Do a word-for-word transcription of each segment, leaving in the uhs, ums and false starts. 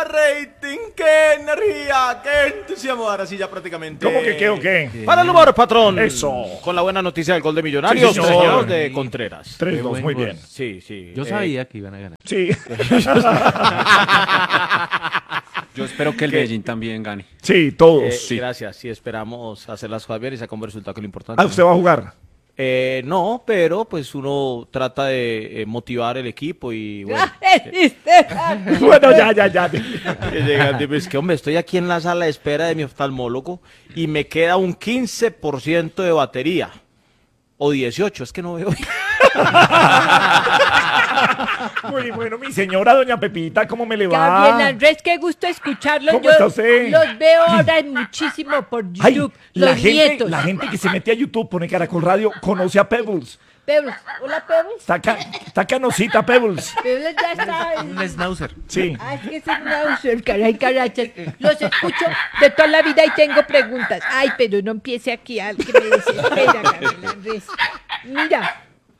rating, qué energía, qué entusiasmo. Ahora sí, ya prácticamente. ¿Cómo que qué o qué? Para el humor, patrón. Eso. Con la buena noticia del gol de Millonarios, Sí, tres señor. goles de Contreras. tres dos, muy bien. Sí, sí. Yo eh, sabía que iban a ganar. Sí. Yo espero que el Medellín también gane. Sí, todos. eh, Sí. Gracias, sí, esperamos hacer las cosas bien y sacar un resultado que es lo importante. Ah, ¿usted va a jugar? Eh, no, pero pues uno trata de eh, motivar el equipo y bueno. Bueno, ya, ya, ya. Que llegan, digo, es que hombre, estoy aquí en la sala de espera de mi oftalmólogo y me queda un quince por ciento de batería. O dieciocho, es que no veo. Muy bueno, mi señora doña Pepita, ¿cómo me le va? Gabriel Andrés, qué gusto escucharlos. ¿Cómo Yo está usted? los veo ahora muchísimo por Ay, YouTube. la los gente, nietos. la gente que se mete a YouTube, pone Caracol Radio, conoce a Pebbles. Pebbles. Hola, Pebbles. Está, ca- está canosita Pebbles. Pebbles ya está. en- Un schnauzer. Sí. Ah, es que es una user, caray, carachas. Los escucho de toda la vida y tengo preguntas. Ay, pero no empiece aquí al que me desespera, Gabriel Andrés. Mira.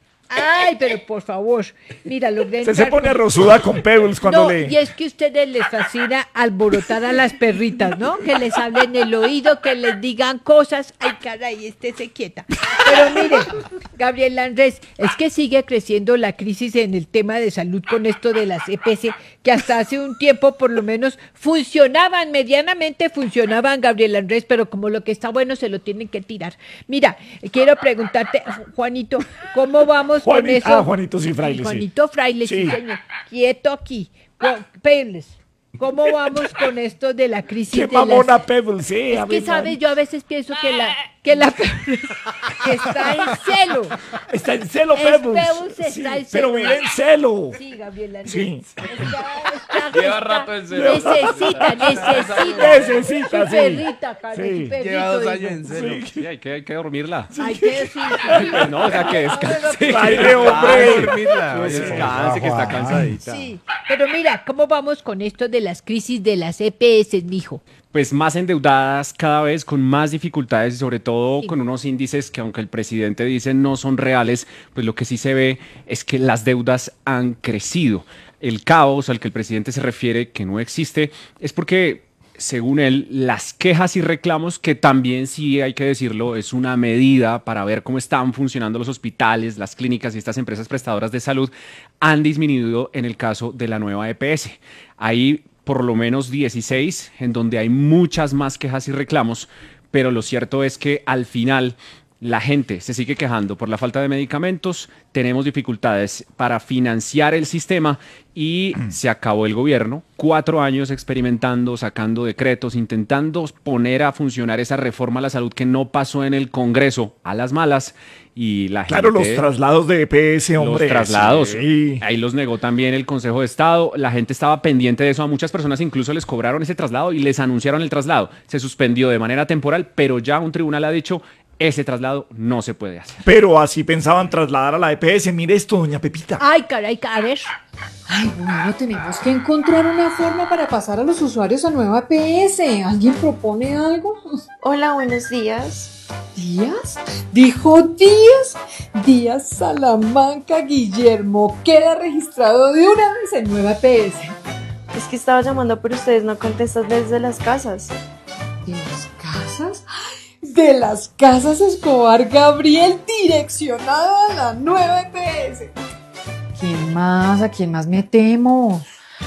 Ay, pero por favor. Mira, logré Se, se entrar pone con- rosuda con Pebbles cuando No, lee. y es que a ustedes les fascina alborotar a las perritas, ¿no? Que les hablen en el oído, que les digan cosas. Ay, caray, estése quieta. Pero mire, Gabriel Andrés, es que sigue creciendo la crisis en el tema de salud con esto de las E P S, que hasta hace un tiempo por lo menos funcionaban, medianamente funcionaban, Gabriel Andrés, pero como lo que está bueno se lo tienen que tirar. Mira, quiero preguntarte, Juanito, ¿cómo vamos con Juanito- eso? ah, Juanito sí, Fraile, sí. Juanito Fraile, sí, Sí. señor. Quieto aquí. Co- Pebbles, ¿cómo vamos con esto de la crisis Qué de mamona las... Pebbles, sí. Es a que, ver, ¿sabes? Yo a veces pienso que la... Que la Pebbles que está en celo. Está en celo Es Pebbles. Pebbles, está Sí, en pero celo. vive en celo. Sí, Gabriel Andrés. Sí. Está- está- Lleva está- rato en celo. Necesita, necesita. Necesita, Su sí. perrita, cara, Sí. su perrito, Lleva dos digo. años en celo. Sí, hay que, hay que dormirla. Ay, que sí. No, o sea, que descanse. Ay, Que hombre. descanse, dormirla. Sí, sí. Descanse, que está cansadita. Sí, pero mira, ¿cómo vamos con esto de las crisis de las E P S, mijo? Pues más endeudadas cada vez, con más dificultades y sobre todo Sí. con unos índices que aunque el presidente dice no son reales, pues lo que sí se ve es que las deudas han crecido. El caos al que el presidente se refiere, que no existe, es porque, según él, las quejas y reclamos, que también sí hay que decirlo, es una medida para ver cómo están funcionando los hospitales, las clínicas y estas empresas prestadoras de salud, han disminuido en el caso de la nueva E P S. Hay por lo menos dieciséis en donde hay muchas más quejas y reclamos, pero lo cierto es que al final la gente se sigue quejando por la falta de medicamentos, tenemos dificultades para financiar el sistema y se acabó el gobierno. Cuatro años experimentando, sacando decretos, intentando poner a funcionar esa reforma a la salud que no pasó en el Congreso a las malas y la Claro, gente... los traslados de E P S, hombre. Los traslados, Sí. ahí los negó también el Consejo de Estado, la gente estaba pendiente de eso, a muchas personas incluso les cobraron ese traslado y les anunciaron el traslado, se suspendió de manera temporal, pero ya un tribunal ha dicho, ese traslado no se puede hacer. Pero así pensaban trasladar a la E P S. Mire esto, doña Pepita. Ay, caray, a ver. Ay, bueno, tenemos que encontrar una forma para pasar a los usuarios a nueva E P S. ¿Alguien propone algo? Hola, buenos días. ¿Díaz? ¿Dijo Díaz? Díaz Salamanca Guillermo queda registrado de una vez en nueva E P S. Es que estaba llamando, pero ustedes no contestan desde las casas. ¿De las casas? De las casas Escobar Gabriel, direccionado a la nueva E P S. ¿Quién más? ¿A quién más metemos?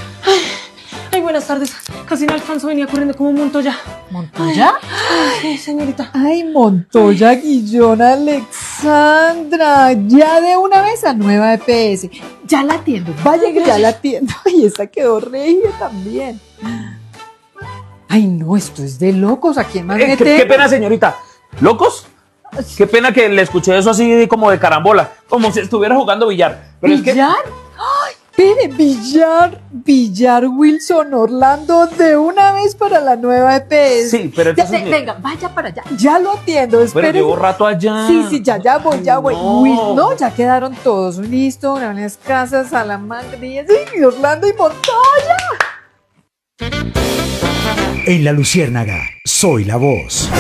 Ay, buenas tardes. Casi no alcanzo, venía corriendo como un Montoya. ¿Montoya? Ay, señorita. Ay, Montoya Guillón Alexandra. Ya de una vez a nueva E P S. Ya la atiendo. Vaya que ya la atiendo. Y esta quedó regia también. Ay, no, esto es de locos. ¿A quién más Eh, qué, metemos? qué pena, señorita. ¿Locos? Qué pena que le escuché eso así como de carambola, como si estuviera jugando billar. Pero es que ¿Billar? ¡Ay! Espere, Villar, Villar Wilson Orlando de una vez para la nueva E P S. Sí, pero Ya, entonces... de- venga, vaya para allá. Ya lo atiendo, Bueno, espere. llevo rato allá. Sí, sí, ya, ya voy, ya voy. No. Will- no, ya quedaron todos. Listo, unas casas, Salamanca, Díaz, y Orlando y Montoya. En La Luciérnaga, soy la voz.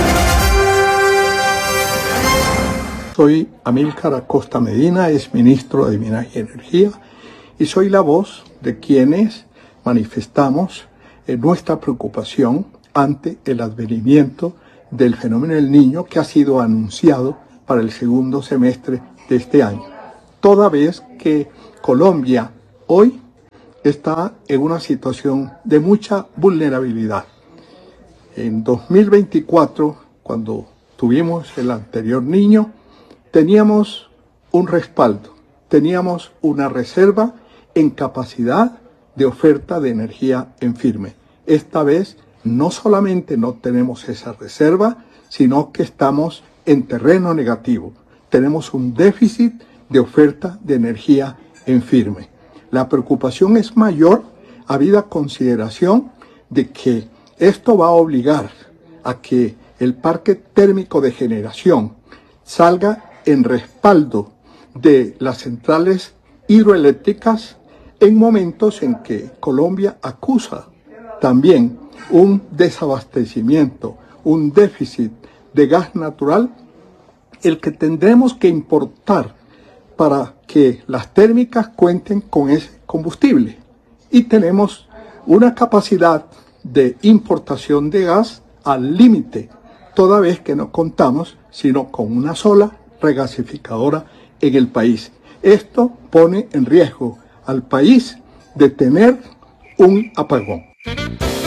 Soy Amílcar Acosta Medina, es ministro de Minas y Energía, y soy la voz de quienes manifestamos eh, nuestra preocupación ante el advenimiento del fenómeno del Niño que ha sido anunciado para el segundo semestre de este año. Toda vez que Colombia hoy está en una situación de mucha vulnerabilidad. En dos mil veinticuatro, cuando tuvimos el anterior Niño, teníamos un respaldo, teníamos una reserva en capacidad de oferta de energía en firme. Esta vez no solamente no tenemos esa reserva, sino que estamos en terreno negativo. Tenemos un déficit de oferta de energía en firme. La preocupación es mayor habida consideración de que esto va a obligar a que el parque térmico de generación salga en respaldo de las centrales hidroeléctricas en momentos en que Colombia acusa también un desabastecimiento, un déficit de gas natural, el que tendremos que importar para que las térmicas cuenten con ese combustible. Y tenemos una capacidad de importación de gas al límite, toda vez que no contamos sino con una sola regasificadora en el país. Esto pone en riesgo al país de tener un apagón.